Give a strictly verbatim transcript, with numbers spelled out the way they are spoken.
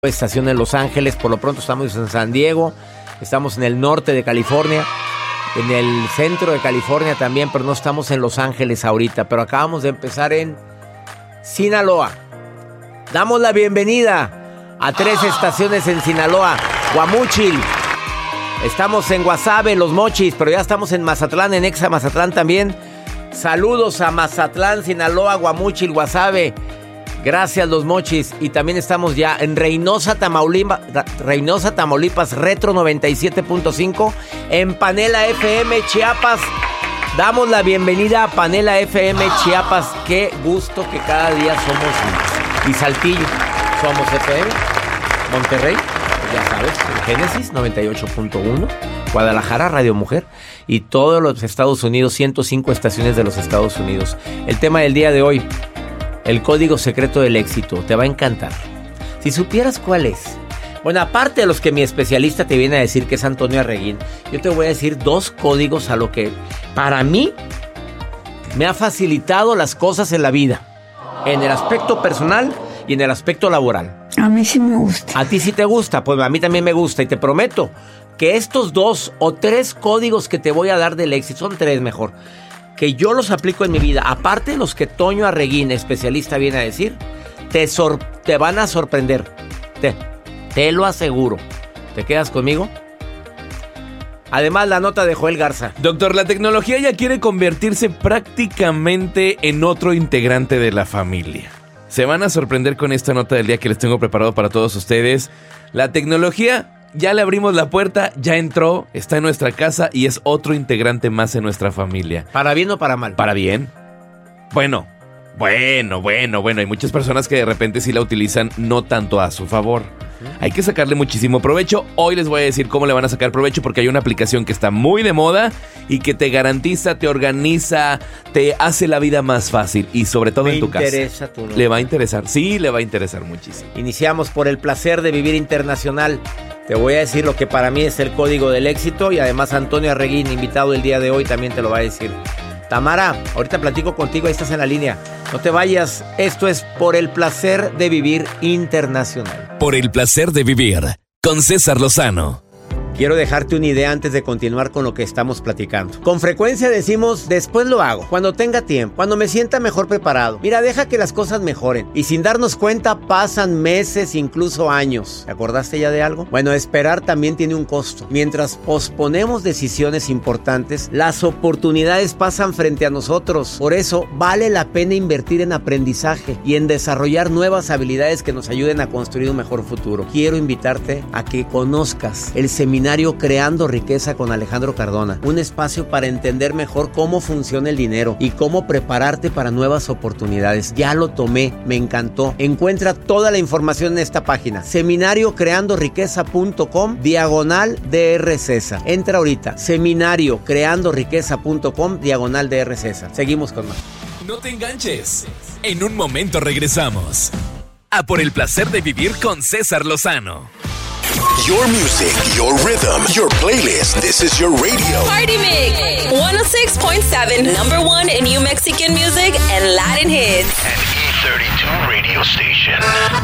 Estación en Los Ángeles, por lo pronto estamos en San Diego, estamos en el norte de California, en el centro de California también, pero no estamos en Los Ángeles ahorita, pero acabamos de empezar en Sinaloa. Damos la bienvenida a tres estaciones en Sinaloa, Guamúchil, estamos en Guasave, Los Mochis, pero ya estamos en Mazatlán, en Exa Mazatlán también. Saludos a Mazatlán, Sinaloa, Guamúchil, Guasave. Gracias, Los Mochis. Y también estamos ya en Reynosa, Tamaulipas, Reynosa, Tamaulipas, Retro noventa y siete punto cinco. En Panela F M, Chiapas. Damos la bienvenida a Panela F M, Chiapas. Qué gusto que cada día somos. Y Saltillo, somos F M. Monterrey, ya sabes, en Génesis noventa y ocho punto uno. Guadalajara, Radio Mujer. Y todos los Estados Unidos, ciento cinco estaciones de los Estados Unidos. El tema del día de hoy: el código secreto del éxito. Te va a encantar. Si supieras cuál es. Bueno, aparte de los que mi especialista te viene a decir, que es Antonio Arreguín, yo te voy a decir dos códigos a lo que para mí me ha facilitado las cosas en la vida. En el aspecto personal y en el aspecto laboral. A mí sí me gusta. ¿A ti sí te gusta? Pues a mí también me gusta. Y te prometo que estos dos o tres códigos que te voy a dar del éxito, son tres mejor, que yo los aplico en mi vida, aparte de los que Toño Arreguín, especialista, viene a decir, te, sor- te van a sorprender. Te, te lo aseguro. ¿Te quedas conmigo? Además, la nota de Joel Garza. Doctor, la tecnología ya quiere convertirse prácticamente en otro integrante de la familia. Se van a sorprender con esta nota del día que les tengo preparado para todos ustedes. La tecnología... ya le abrimos la puerta, ya entró, está en nuestra casa y es otro integrante más en nuestra familia. ¿Para bien o para mal? Para bien. Bueno, bueno, bueno, bueno. Hay muchas personas que de repente sí la utilizan no tanto a su favor. Hay que sacarle muchísimo provecho. Hoy les voy a decir cómo le van a sacar provecho, porque hay una aplicación que está muy de moda y que te garantiza, te organiza, te hace la vida más fácil y sobre todo Me en tu casa. interesa tu nota. Le va a interesar, sí, le va a interesar muchísimo. Iniciamos por el placer de vivir internacional. Te voy a decir lo que para mí es el código del éxito y además Antonio Arreguín, invitado el día de hoy, también te lo va a decir. Tamara, ahorita platico contigo, ahí estás en la línea. No te vayas, esto es Por el placer de vivir internacional. Por el placer de vivir, con César Lozano. Quiero dejarte una idea antes de continuar con lo que estamos platicando. Con frecuencia decimos, después lo hago, cuando tenga tiempo, cuando me sienta mejor preparado. Mira, deja que las cosas mejoren. Y sin darnos cuenta pasan meses, incluso años. ¿Te acordaste ya de algo? Bueno, esperar también tiene un costo. Mientras posponemos decisiones importantes, las oportunidades pasan frente a nosotros. Por eso vale la pena invertir en aprendizaje y en desarrollar nuevas habilidades que nos ayuden a construir un mejor futuro. Quiero invitarte a que conozcas el seminario Creando Riqueza con Alejandro Cardona, un espacio para entender mejor cómo funciona el dinero y cómo prepararte para nuevas oportunidades. Ya lo tomé, me encantó. Encuentra toda la información en esta página, seminario creando riqueza punto com diagonal DR César. Entra ahorita, seminario creando riqueza punto com diagonal DR César. Seguimos con más. No te enganches. En un momento regresamos a Por el placer de vivir con César Lozano. Your music, your rhythm, your playlist. This is your radio. Party Mix one oh six point seven, number one in New Mexican music and Latin hits. An E thirty-two radio station.